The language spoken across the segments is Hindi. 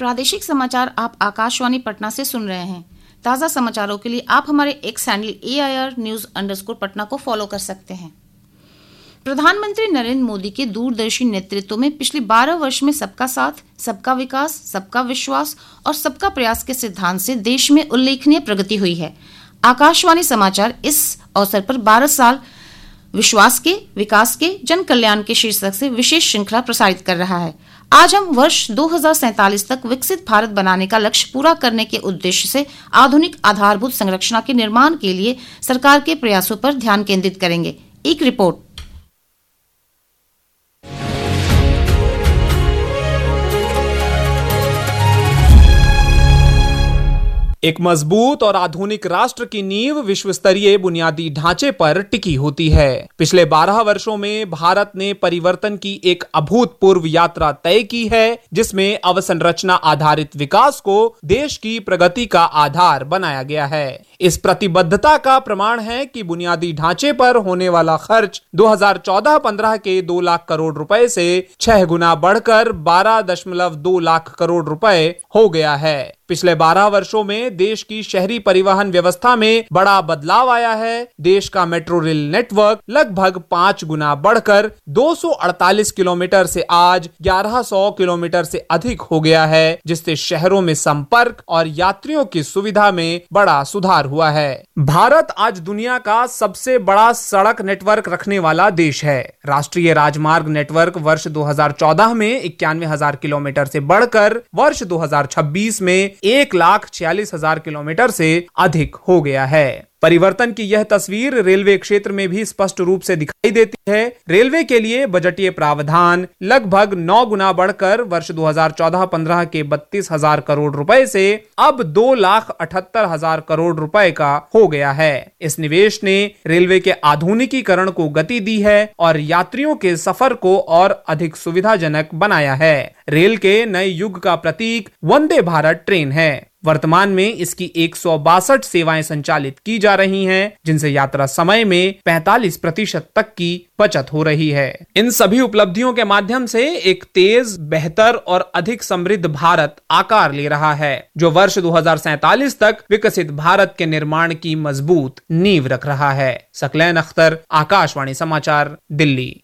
प्रादेशिक समाचार आप आकाशवाणी पटना से सुन रहे हैं। ताज़ा समाचारों के लिए आप हमारे एक्स हैंडल AIR_News_ को फॉलो कर सकते हैं। प्रधानमंत्री नरेंद्र मोदी के दूरदर्शी नेतृत्व में पिछले 12 वर्ष में सबका साथ, सबका विकास, सबका विश्वास और सबका प्रयास के सिद्धांत से देश में उल्लेखनीय प्रगति हुई है। आकाशवाणी समाचार इस अवसर पर 12 साल विश्वास के, विकास के, जन कल्याण के शीर्षक से विशेष श्रृंखला प्रसारित कर रहा है। आज हम वर्ष 2047 तक विकसित भारत बनाने का लक्ष्य पूरा करने के उद्देश्य से आधुनिक आधारभूत संरचना के निर्माण के लिए सरकार के प्रयासों पर ध्यान केंद्रित करेंगे। एक रिपोर्ट। एक मजबूत और आधुनिक राष्ट्र की नींव विश्व स्तरीय बुनियादी ढांचे पर टिकी होती है। पिछले 12 वर्षों में भारत ने परिवर्तन की एक अभूतपूर्व यात्रा तय की है, जिसमें अवसंरचना आधारित विकास को देश की प्रगति का आधार बनाया गया है। इस प्रतिबद्धता का प्रमाण है कि बुनियादी ढांचे पर होने वाला खर्च 2014-15 के 2 लाख करोड़ रुपए से 6 गुना बढ़कर 12.2 लाख करोड़ रुपए हो गया है। पिछले 12 वर्षों में देश की शहरी परिवहन व्यवस्था में बड़ा बदलाव आया है। देश का मेट्रो रेल नेटवर्क लगभग 5 गुना बढ़कर 248 किलोमीटर से आज 1100 किलोमीटर से अधिक हो गया है, जिससे शहरों में संपर्क और यात्रियों की सुविधा में बड़ा सुधार हुआ है। भारत आज दुनिया का सबसे बड़ा सड़क नेटवर्क रखने वाला देश है। राष्ट्रीय राजमार्ग नेटवर्क वर्ष 2014 में 91,000 किलोमीटर से बढ़कर वर्ष 2026 में 1,46,000 किलोमीटर से अधिक हो गया है। परिवर्तन की यह तस्वीर रेलवे क्षेत्र में भी स्पष्ट रूप से दिखाई देती है। रेलवे के लिए बजटीय प्रावधान लगभग 9 गुना बढ़कर वर्ष 2014-15 के 32,000 करोड़ रुपए से अब 2,78,000 करोड़ रुपए का हो गया है। इस निवेश ने रेलवे के आधुनिकीकरण को गति दी है और यात्रियों के सफर को और अधिक सुविधाजनक बनाया है। रेल के नए युग का प्रतीक वंदे भारत ट्रेन है। वर्तमान में इसकी 162 सेवाएं संचालित की जा रही हैं, जिनसे यात्रा समय में 45% तक की बचत हो रही है। इन सभी उपलब्धियों के माध्यम से एक तेज, बेहतर और अधिक समृद्ध भारत आकार ले रहा है, जो वर्ष 2047 तक विकसित भारत के निर्माण की मजबूत नींव रख रहा है। सकलैन अख्तर, आकाशवाणी समाचार, दिल्ली।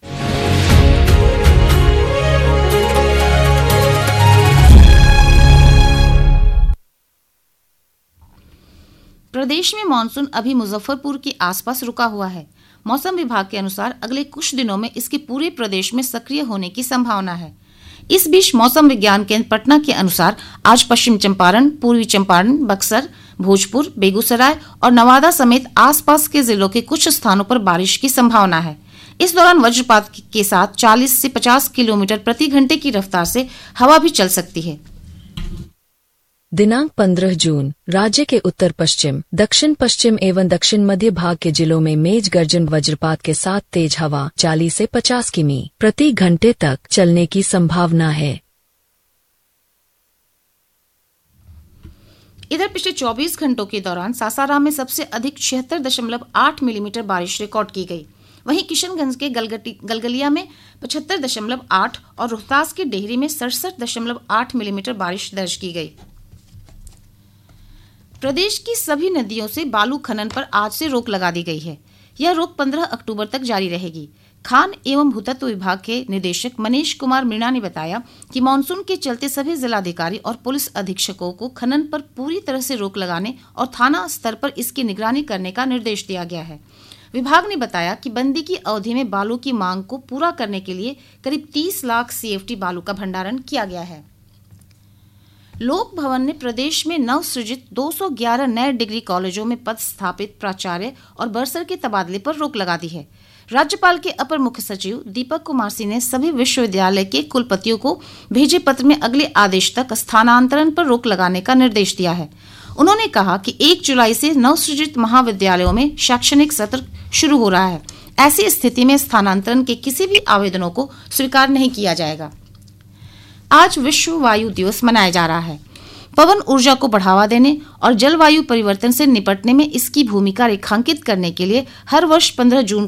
प्रदेश में मानसून अभी मुजफ्फरपुर के आसपास रुका हुआ है। मौसम विभाग के अनुसार अगले कुछ दिनों में इसके पूरे प्रदेश में सक्रिय होने की संभावना है। इस बीच मौसम विज्ञान केंद्र पटना के अनुसार आज पश्चिम चंपारण, पूर्वी चंपारण, बक्सर, भोजपुर, बेगूसराय और नवादा समेत आसपास के जिलों के कुछ स्थानों पर बारिश की संभावना है। इस दौरान वज्रपात के साथ 40 से 50 किलोमीटर प्रति घंटे की रफ्तार से हवा भी चल सकती है। दिनांक 15 जून राज्य के उत्तर पश्चिम, दक्षिण पश्चिम एवं दक्षिण मध्य भाग के जिलों में मेघ गर्जन वज्रपात के साथ तेज हवा 40 से 50 किमी प्रति घंटे तक चलने की संभावना है। इधर पिछले 24 घंटों के दौरान सासाराम में सबसे अधिक 76.8 मिलीमीटर बारिश रिकॉर्ड की गई। वहीं किशनगंज के गलगलिया में 75.8 और रोहतास के डेहरी में 67.8 मिलीमीटर बारिश दर्ज की गई। प्रदेश की सभी नदियों से बालू खनन पर आज से रोक लगा दी गई है। यह रोक 15 अक्टूबर तक जारी रहेगी। खान एवं भूतत्व विभाग के निदेशक मनीष कुमार मीणा ने बताया कि मानसून के चलते सभी जिलाधिकारी और पुलिस अधीक्षकों को खनन पर पूरी तरह से रोक लगाने और थाना स्तर पर इसकी निगरानी करने का निर्देश दिया गया है। विभाग ने बताया कि बंदी की अवधि में बालू की मांग को पूरा करने के लिए करीब 30 लाख CFT बालू का भंडारण किया गया है। लोक भवन ने प्रदेश में नवसृजित 211 नए डिग्री कॉलेजों में पद स्थापित प्राचार्य और बरसर के तबादले पर रोक लगा दी है। राज्यपाल के अपर मुख्य सचिव दीपक कुमार सिंह ने सभी विश्वविद्यालय के कुलपतियों को भेजे पत्र में अगले आदेश तक स्थानांतरण पर रोक लगाने का निर्देश दिया है। उन्होंने कहा कि 1 जुलाई से नवसृजित महाविद्यालयों में शैक्षणिक सत्र शुरू हो रहा है। ऐसी स्थिति में स्थानांतरण के किसी भी आवेदनों को स्वीकार नहीं किया जाएगा। आज विश्व वायु दिवस मनाया जा रहा है। पवन ऊर्जा को बढ़ावा देने और जलवायु परिवर्तन से निपटने में इसकी भूमिका रेखांकित करने के लिए हर वर्ष 15 जून